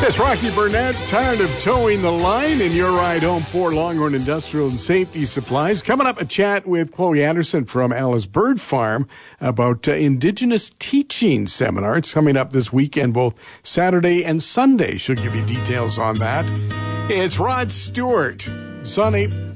Yes, Rocky Burnett, tired of towing the line in your ride home for Longhorn Industrial and Safety Supplies. Coming up, a chat with Chloe Anderson from Alice Bird Farm about Indigenous Teaching Seminar. It's coming up this weekend, both Saturday and Sunday. She'll give you details on that. It's Rod Stewart. Sunny,